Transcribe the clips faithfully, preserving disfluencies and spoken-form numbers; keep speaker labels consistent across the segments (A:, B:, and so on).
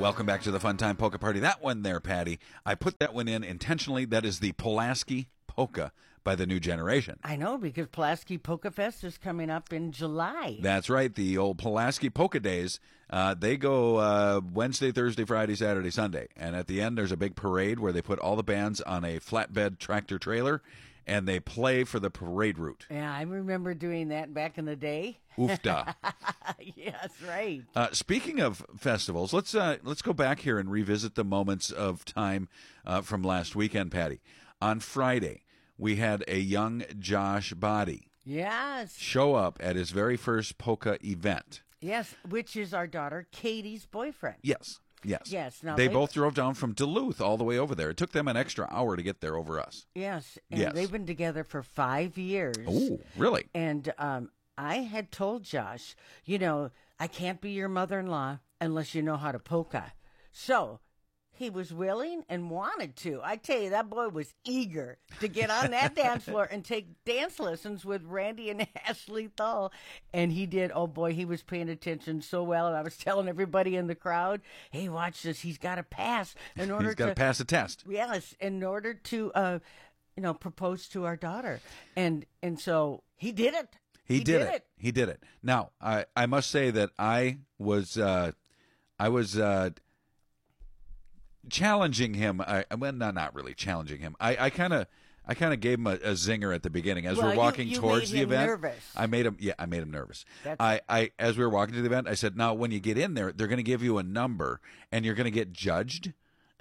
A: Welcome back to the Fun Time Polka Party. That one there, Patty, I put that one in intentionally. That is the Pulaski Polka by the New Generation.
B: I know, because Pulaski Polka Fest is coming up in July.
A: That's right. The old Pulaski Polka Days, uh, they go uh, Wednesday, Thursday, Friday, Saturday, Sunday. And at the end, there's a big parade where they put all the bands on a flatbed tractor trailer, and they play for the parade route.
B: Yeah, I remember doing that back in the day.
A: Oofda.
B: Yes, right.
A: Uh, speaking of festivals, let's uh, let's go back here and revisit the moments of time uh, from last weekend, Patty. On Friday, we had a young Josh Body
B: Yes.
A: show up at his very first polka event.
B: Yes, which is our daughter Katie's boyfriend.
A: Yes, yes.
B: Yes, now
A: they
B: they-
A: both drove down from Duluth all the way over there. It took them an extra hour to get there over us.
B: Yes, and
A: Yes.
B: they've been together for five years.
A: Oh, really?
B: And um, I had told Josh, you know, I can't be your mother-in-law unless you know how to polka. So he was willing and wanted to. I tell you, that boy was eager to get on that dance floor and take dance lessons with Randy and Ashley Thal. And he did. Oh, boy, he was paying attention so well. And I was telling everybody in the crowd, hey, watch this. He's got to pass in order
A: He's got to
B: to
A: pass a test.
B: Yes, in order to, uh, you know, propose to our daughter. And and so he did it.
A: He, did, it. He did it. Now, I, I must say that I was uh, I was uh, challenging him. I well, no, not really challenging him. I kind of I kind of gave him a, a zinger at the beginning as
B: Well,
A: we're
B: you-
A: walking
B: you
A: towards
B: made
A: the
B: him
A: event.
B: nervous.
A: I made him. Yeah, I made him nervous.
B: That's-
A: I, I as we were walking to the event, I said, "Now, when you get in there, they're going to give you a number, and you're going to get judged."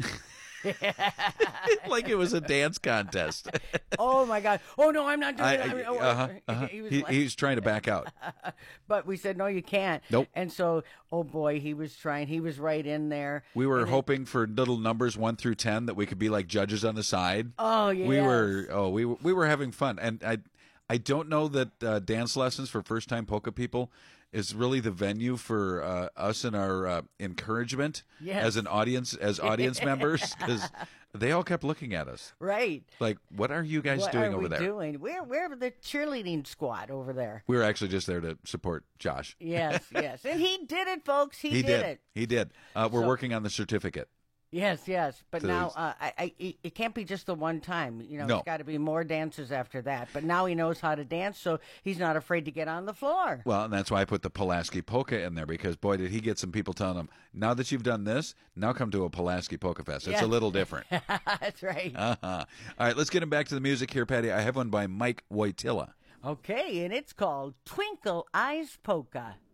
A: Like it was a dance contest.
B: Oh my God! Oh no, I'm not doing
A: I,
B: it. I mean, oh,
A: uh-huh, uh-huh.
B: He was
A: He,
B: like-
A: he's trying to back out.
B: but we said no, you can't.
A: Nope.
B: And so, oh boy, he was trying. He was right in there.
A: We were
B: And it-
A: hoping for little numbers one through ten that we could be like judges on the side.
B: Oh, yes.
A: We were oh we were- we were having fun, and I I don't know that uh, dance lessons for first time polka people is really the venue for uh, us and our uh, encouragement
B: Yes.
A: as an audience as audience members, because they all kept looking at us
B: right.
A: like, what are you guys
B: What
A: doing
B: are
A: over
B: we
A: there?
B: doing? We're we're the cheerleading squad over there.
A: We were actually just there to support Josh.
B: Yes, yes, and he did it, folks. He,
A: He
B: did,
A: did.
B: it.
A: He did. Uh, we're
B: So-
A: working on the certificate.
B: Yes, yes, but
A: So
B: now
A: there's-
B: uh, I, I, it- it can't be just the one time. You know,
A: No.
B: it's got to be more dances after that. But now he knows how to dance, so he's not afraid to get on the floor.
A: Well, and that's why I put the Pulaski Polka in there, because, boy, did he get some people telling him, now that you've done this, now come to a Pulaski Polka Fest. It's
B: Yes.
A: a little different.
B: That's right.
A: Uh-huh. All right, let's get him back to the music here, Patty. I have one by Mike Wojtyla.
B: Okay, and it's called Twinkle Eyes Polka.